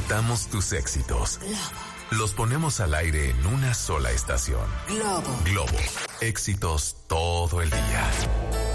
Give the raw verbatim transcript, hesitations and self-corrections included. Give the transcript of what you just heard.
Anotamos tus éxitos. Los ponemos al aire en una sola estación. Globo. Globo. Éxitos todo el día.